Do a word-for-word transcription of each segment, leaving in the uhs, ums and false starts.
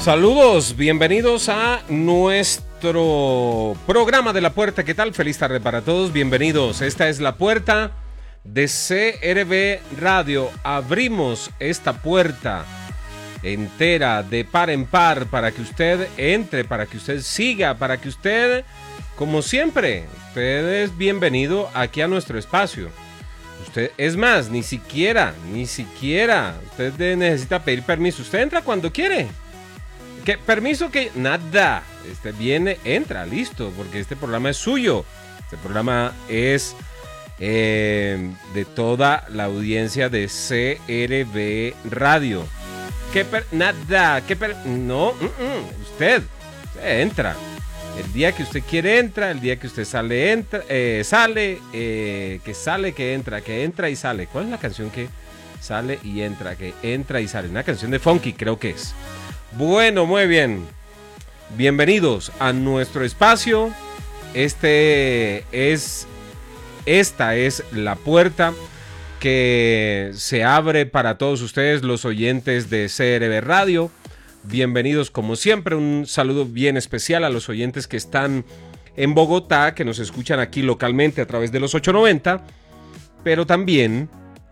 Saludos, bienvenidos a nuestro programa de La Puerta. ¿Qué tal? Feliz tarde para todos, bienvenidos. Esta es La Puerta de C R V Radio. Abrimos esta puerta entera de par en par para que usted entre, para que usted siga, para que usted, como siempre, usted es bienvenido aquí a nuestro espacio. Usted, es más, ni siquiera, ni siquiera, usted necesita pedir permiso. Usted entra cuando quiere. ¿Qué permiso que? Nada. Este viene, entra, listo, porque este programa es suyo. Este programa es eh, de toda la audiencia de C R V Radio. ¿Qué per, nada, ¿qué per, no, mm, mm, usted, usted entra. El día que usted quiere entra, el día que usted sale, entra, eh, sale, eh, que sale, que entra, que entra y sale. ¿Cuál es la canción que sale y entra, que entra y sale? Una canción de Funky, creo que es. Bueno, muy bien. Bienvenidos a nuestro espacio. Este es, esta es la puerta que se abre para todos ustedes, los oyentes de C R V Radio. Bienvenidos como siempre. Un saludo bien especial a los oyentes que están en Bogotá, que nos escuchan aquí localmente a través de los ochocientos noventa, pero también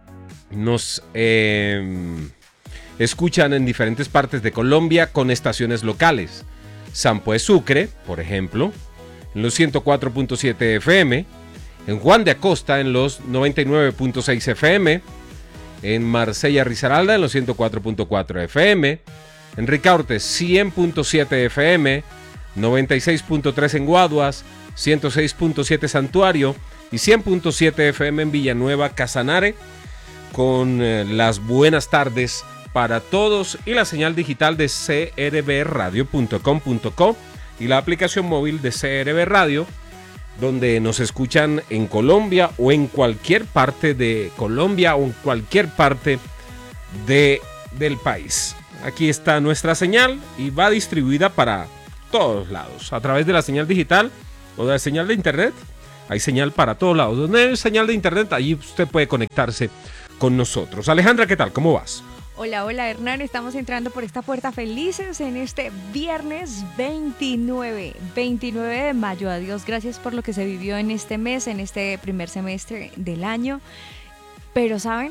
nos eh, escuchan en diferentes partes de Colombia con estaciones locales. Sampo de Sucre, por ejemplo, en los ciento cuatro punto siete F M, en Juan de Acosta en los noventa y nueve punto seis F M, en Marsella Risaralda en los ciento cuatro punto cuatro F M, en Ricaurte cien punto siete F M, noventa y seis punto tres en Guaduas, ciento seis punto siete Santuario y cien punto siete F M en Villanueva Casanare, con eh, las buenas tardes para todos y la señal digital de c r v radio punto com punto co y la aplicación móvil de C R V Radio, donde nos escuchan en Colombia o en cualquier parte de Colombia o en cualquier parte de, del país. Aquí está nuestra señal y va distribuida para todos lados. A través de la señal digital o de la señal de internet, hay señal para todos lados. Donde hay señal de internet, allí usted puede conectarse con nosotros. Alejandra, ¿qué tal? ¿Cómo vas? Hola, hola Hernán, estamos entrando por esta puerta felices en este viernes veintinueve, veintinueve de mayo. Adiós, gracias por lo que se vivió en este mes, en este primer semestre del año. Pero, ¿saben?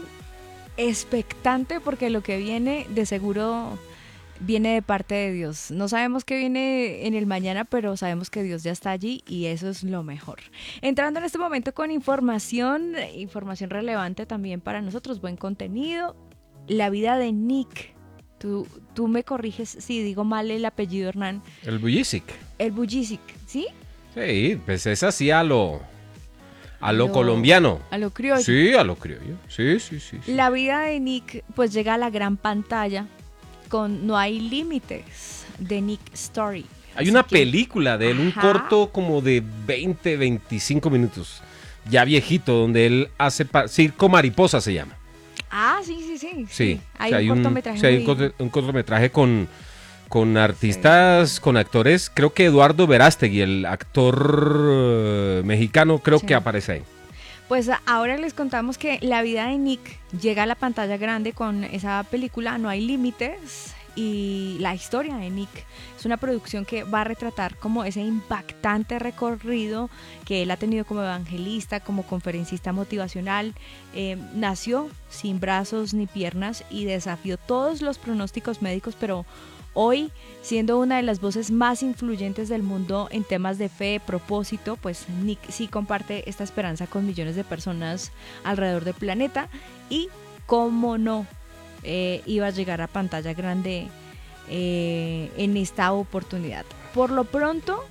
Expectante porque lo que viene de seguro viene de parte de Dios. No sabemos qué viene en el mañana, pero sabemos que Dios ya está allí y eso es lo mejor. Entrando en este momento con información, información relevante también para nosotros, buen contenido. La vida de Nick. Tú, tú me corriges si digo mal el apellido, Hernán. El Vujicic. El Vujicic, ¿sí? Sí, pues es así a lo, a lo, lo colombiano. A lo criollo. Sí, a lo criollo. Sí, sí, sí, sí. La vida de Nick pues llega a la gran pantalla con No hay límites, de Nick Story. Hay así una que, película de él, ajá, un corto como de veinte, veinticinco minutos, ya viejito, donde él hace pa- Circo Mariposa se llama. Ah, sí, sí, sí. Sí, Hay, o sea, un cortometraje. Un, sí, hay un, corto, un cortometraje con, con artistas, sí, con actores. Creo que Eduardo Verástegui, el actor uh, mexicano, creo sí. que aparece ahí. Pues ahora les contamos que la vida de Nick llega a la pantalla grande con esa película No hay límites. Y la historia de Nick es una producción que va a retratar como ese impactante recorrido que él ha tenido como evangelista, como conferencista motivacional. Eh, nació sin brazos ni piernas y desafió todos los pronósticos médicos, pero hoy, siendo una de las voces más influyentes del mundo en temas de fe, propósito, pues Nick sí comparte esta esperanza con millones de personas alrededor del planeta y, cómo no, Eh, iba a llegar a pantalla grande eh, en esta oportunidad. Por lo pronto,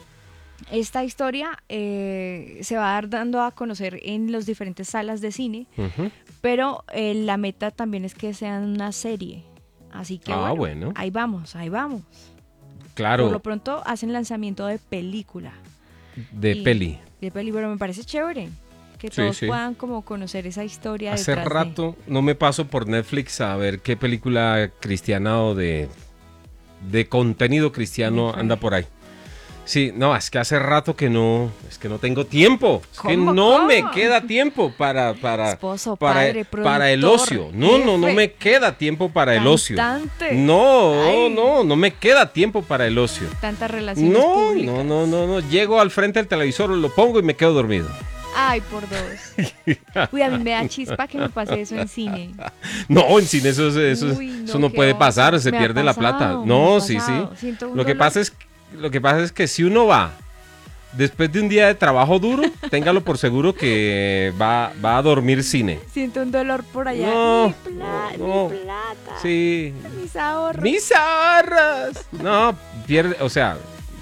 esta historia eh, se va a dar dando a conocer en las diferentes salas de cine, uh-huh. pero eh, la meta también es que sea una serie. Así que ah, bueno, bueno, ahí vamos, ahí vamos. Claro. Por lo pronto hacen lanzamiento de película. De y, peli. De peli, pero me parece chévere. Que sí, todos sí. puedan como conocer esa historia. Hace rato de... no me paso por Netflix a ver qué película cristiana o de, de contenido cristiano anda por ahí. Sí, no, es que hace rato que no, es que no tengo tiempo, es que ¿Cómo, no cómo? me queda tiempo para, para, Esposo, para, padre, para el productor, ocio. No, no, no jefe, me queda tiempo para el ocio. cantante. No, Ay. no, no me queda tiempo para el ocio. Tantas relaciones No, públicas. no, no, no, no, llego al frente del televisor, lo pongo y me quedo dormido. Ay, por dos. Uy, a mí me da chispa que me pase eso en cine. No, en cine eso, es- eso, es- Uy, no, eso no qué puede oso. pasar, se Me ha pierde la pasado, plata. me No, ha sí, sí. pasado. Siento un Lo que dolor. pasa es, lo que pasa es que si uno va después de un día de trabajo duro, téngalo por seguro que va, va a dormir cine. Siento un dolor por allá. No, mi, pla- no, mi plata. Sí. Mis ahorros. ¡Mis ahorros! No, pierde, o sea,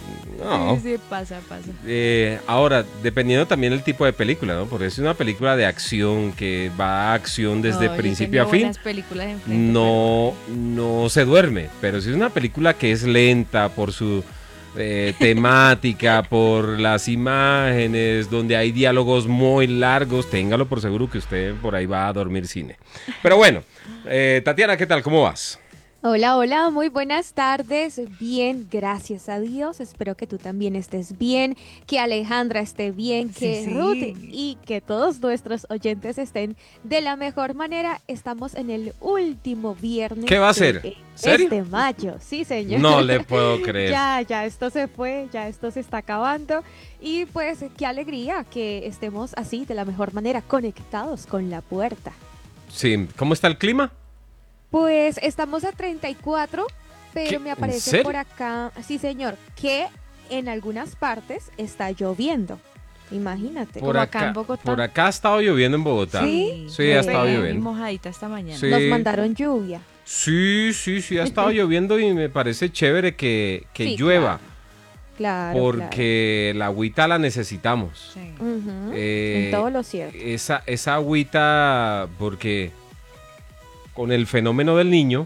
no. Sí, sí, pasa, pasa. Eh, ahora, dependiendo también del tipo de película, ¿no? Porque si es una película de acción que va a acción desde No, yo principio a tengo fin, buenas películas enfrente, no, no se duerme. Pero si es una película que es lenta por su eh, temática, por las imágenes, donde hay diálogos muy largos, téngalo por seguro que usted por ahí va a dormir cine. Pero bueno, eh, Tatiana, ¿qué tal? ¿Cómo vas? Hola, hola, muy buenas tardes. Bien, gracias a Dios. Espero que tú también estés bien, que Alejandra esté bien, Sí, que sí. Ruth y que todos nuestros oyentes estén de la mejor manera. Estamos en el último viernes. ¿Qué va a de ser? el ¿Serio? mes de mayo. Sí, señor. No le puedo creer. Ya, ya, esto se fue, ya esto se está acabando. Y pues qué alegría que estemos así, de la mejor manera, conectados con la puerta. Sí, ¿cómo está el clima? Pues estamos a treinta y cuatro, pero ¿Qué? me ¿En aparece serio? por acá, sí señor, que en algunas partes está lloviendo. Imagínate. Por Como acá acá, en Bogotá. por acá ha estado lloviendo en Bogotá. ¿Sí? Sí, ha estado Sí. lloviendo. Mojadita esta mañana. Sí. Nos mandaron lluvia. Sí, sí, sí, ha estado lloviendo y me parece chévere que, que Sí, llueva, Claro, porque la agüita la necesitamos. Sí. claro. Ujú, Eh, en todo lo cierto. Esa, esa agüita, porque con el fenómeno del niño,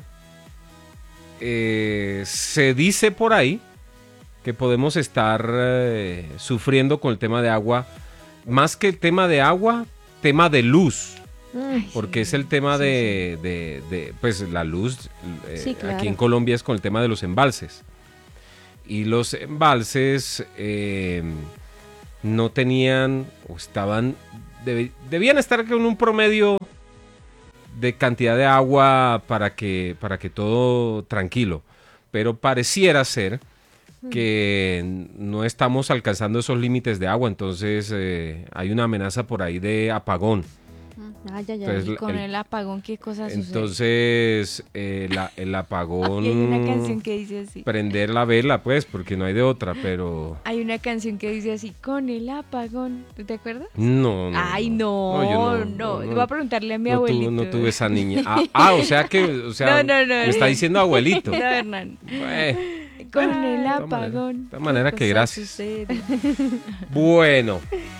eh, se dice por ahí que podemos estar eh, sufriendo con el tema de agua, más que el tema de agua, tema de luz. Mm, Porque Sí, es el tema sí, de, de- de, pues la luz, eh, Sí, claro. aquí en Colombia es con el tema de los embalses. Y los embalses eh, no tenían, o estaban, deb- debían estar con un promedio de cantidad de agua para que, para que todo tranquilo. Pero pareciera ser que no estamos alcanzando esos límites de agua, entonces eh, hay una amenaza por ahí de apagón. Ay, ay, ay. Entonces, Y con el- el apagón, ¿qué cosas suceden? Entonces, eh, la- el apagón... Y hay una canción que dice así. Prender la vela, pues, porque no hay de otra, pero... Hay una canción que dice así, con el apagón. ¿Tú te acuerdas? No, no. Ay, no, yo no. Voy a preguntarle a mi no tu- abuelito. no tuve esa niña. Ah, ah, o sea que, o sea, No, no, no, me no. está diciendo abuelito. No, Hernán. Bueno, Con Bueno, el de todas apagón. maneras- de todas maneras ¿qué que cosa gracias. sucede? bueno.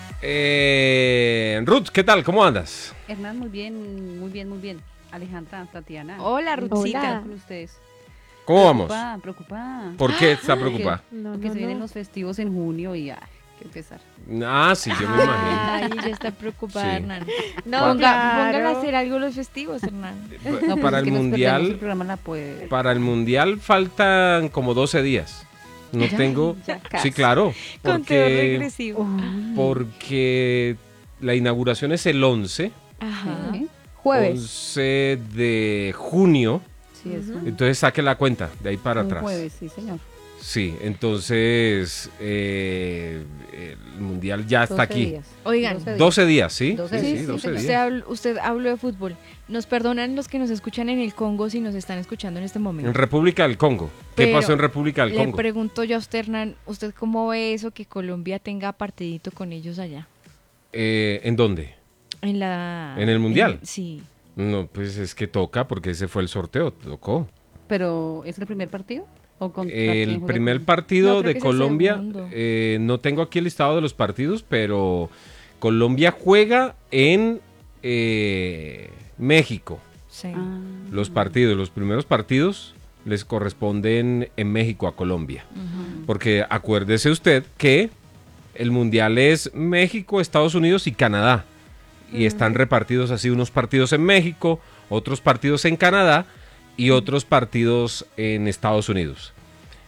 Eh, Ruth, ¿qué tal? ¿Cómo andas? Hernán, muy bien, muy bien, muy bien. Alejandra, Tatiana. Hola, ¿cómo Ruthcita. están con ustedes? ¿Cómo vamos? Preocupada, preocupada. ¿Por qué está preocupada? No, Porque no, se vienen no. los festivos en junio y ay, qué pesar. Ah, sí, yo me imagino. Ay, ella está preocupada, Sí. Hernán. No, Ponga, claro. póngala a hacer algo los festivos, Hernán. No, pues para es el que nos perdemos el mundial, programa La Puede. para el mundial faltan como doce días. No Ya, tengo. ya casi. Sí, claro. Conteo Porque, regresivo. Uy, porque la inauguración es el once, Ajá. ¿Sí? Jueves. once de junio. Sí, eso. Entonces saque la cuenta de ahí para Un atrás. jueves, sí, señor. Sí, entonces eh, el mundial ya está doce aquí. días. Oigan, doce días. doce días, ¿sí? doce sí, días, sí, sí, doce señor. Usted, días. habló, usted habló de fútbol. Nos perdonan los que nos escuchan en el Congo si nos están escuchando en este En momento. República del Congo. ¿Qué Pero pasó en República del Le Congo? pregunto yo a usted, Hernán, ¿usted cómo ve eso que Colombia tenga partidito con ellos allá? Eh, ¿En dónde? En la... ¿En el Mundial? en- sí. No, pues es que toca porque ese fue el sorteo, tocó. Pero, ¿es el primer partido? ¿O contra quién El juega primer Colombia? partido No, creo de que es el Colombia, segundo. eh, no tengo aquí el listado de los partidos, pero Colombia juega en eh, México. Sí. Ah. Los partidos, los primeros partidos les corresponden en México a Colombia. Ujú. Porque acuérdese usted que el mundial es México, Estados Unidos y Canadá. Y están repartidos así, unos partidos en México, otros partidos en Canadá y otros partidos en Estados Unidos.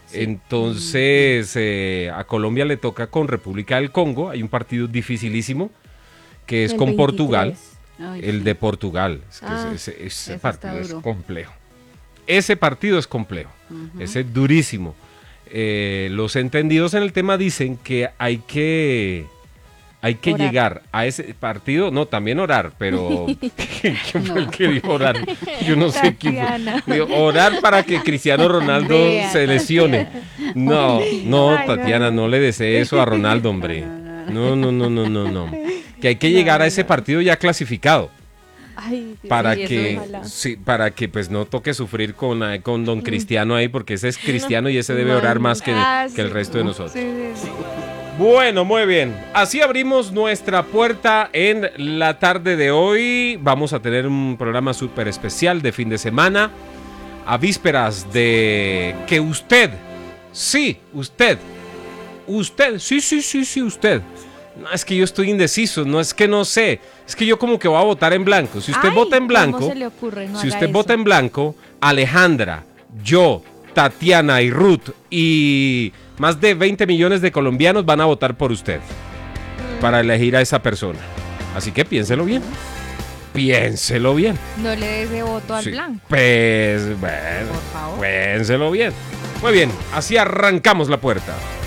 Entonces, eh, a Colombia le toca con República del Congo. Hay un partido dificilísimo que es El con veintitrés. Portugal. Ay, El sí. de Portugal. Es que Ah, ese, ese- ese ese partido está es duro. complejo. Ese partido es complejo. Ujú. Ese es durísimo. Eh, los entendidos en el tema dicen que hay que hay que Orar. llegar a ese partido, no, también orar, pero ¿quién fue el No. que dijo orar? Yo no sé quién Tatiana. fue. Digo, orar para que Cristiano Ronaldo Vea, se lesione. No, no, Ay, no. Tatiana, no le desee eso a Ronaldo, hombre. No, no, no, no, no, no. Que hay que llegar a ese partido ya clasificado. Ay, Dios Para Sí, eso que, ojalá. sí, para que pues no toque sufrir con, eh, con don Cristiano ahí, porque ese es cristiano y ese debe No, orar no. más que, Ah, que el sí. resto de nosotros. Sí, sí, sí. Bueno, muy bien. Así abrimos nuestra puerta en la tarde de hoy. Vamos a tener un programa súper especial de fin de semana, a vísperas de que usted, sí, usted, usted, sí, sí, sí, sí, usted. No, es que yo estoy indeciso, no es que no sé, es que yo como que voy a votar en blanco. Si usted Ay, vota en blanco, ¿cómo se le ocurre? No si haga usted eso. vota en blanco, Alejandra, yo, Tatiana y Ruth y más de veinte millones de colombianos van a votar por usted para elegir a esa persona. Así que piénselo bien. Piénselo bien. No le des ese voto al Sí, blanco. Pues, bueno, Por favor. piénselo bien. Muy bien, así arrancamos la puerta.